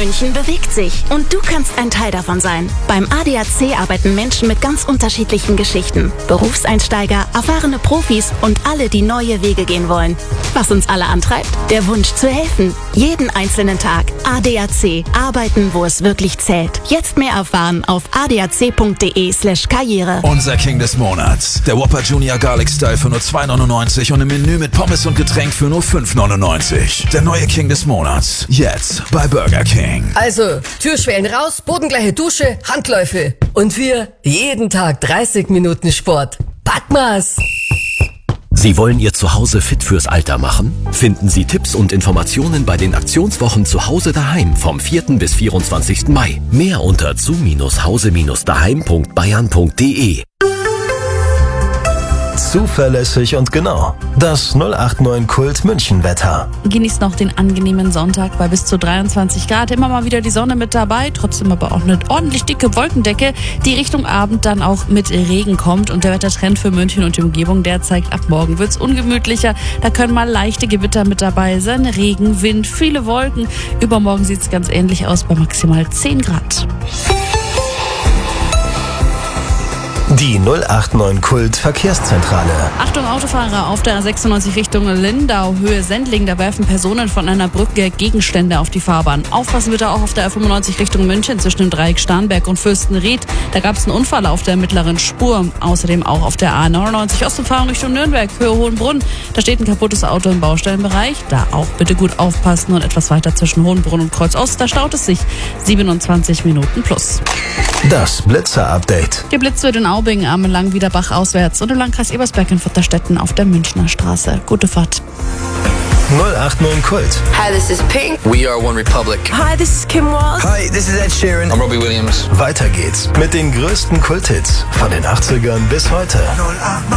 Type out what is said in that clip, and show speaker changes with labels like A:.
A: München bewegt sich und du kannst ein Teil davon sein. Beim ADAC arbeiten Menschen mit ganz unterschiedlichen Geschichten. Berufseinsteiger, erfahrene Profis und alle, die neue Wege gehen wollen. Was uns alle antreibt? Der Wunsch zu helfen. Jeden einzelnen Tag. ADAC. Arbeiten, wo es wirklich zählt. Jetzt mehr erfahren auf adac.de/Karriere.
B: Unser King des Monats. Der Whopper Junior Garlic Style für nur 2,99 und im Menü mit Pommes und Getränk für nur 5,99. Der neue King des Monats. Jetzt bei Burger King.
C: Also, Türschwellen raus, bodengleiche Dusche, Handläufe. Und wir jeden Tag 30 Minuten Sport. Packmas!
D: Sie wollen Ihr Zuhause fit fürs Alter machen? Finden Sie Tipps und Informationen bei den Aktionswochen Zuhause daheim vom 4. bis 24. Mai. Mehr unter zu-hause-daheim.bayern.de.
E: Zuverlässig und genau. Das 089 Kult München Wetter.
F: Genießt noch den angenehmen Sonntag bei bis zu 23 Grad. Immer mal wieder die Sonne mit dabei, trotzdem aber auch eine ordentlich dicke Wolkendecke, die Richtung Abend dann auch mit Regen kommt. Und der Wettertrend für München und die Umgebung, der zeigt, ab morgen wird's ungemütlicher. Da können mal leichte Gewitter mit dabei sein, Regen, Wind, viele Wolken. Übermorgen sieht's ganz ähnlich aus bei maximal 10 Grad.
E: Die 089 Kult Verkehrszentrale.
F: Achtung Autofahrer, auf der 96 Richtung Lindau, Höhe Sendling, da werfen Personen von einer Brücke Gegenstände auf die Fahrbahn. Aufpassen bitte auch auf der 95 Richtung München zwischen dem Dreieck Starnberg und Fürstenried. Da gab es einen Unfall auf der mittleren Spur. Außerdem auch auf der A99 Ostumfahrung Richtung Nürnberg, Höhe Hohenbrunn. Da steht ein kaputtes Auto im Baustellenbereich. Da auch bitte gut aufpassen und etwas weiter zwischen Hohenbrunn und Kreuzost. Da staut es sich 27 Minuten plus.
E: Das Blitzer-Update.
F: Geblitzt wird in Aubing am Langwiederbach auswärts und im Landkreis Ebersberg in Futterstetten auf der Münchner Straße. Gute Fahrt.
E: 089 Kult.
G: Hi, this is Pink.
H: We are One Republic.
G: Hi, this is Kim Walsh.
H: Hi, this is Ed Sheeran. I'm Robbie Williams.
E: Weiter geht's mit den größten Kulthits von den 80ern bis heute.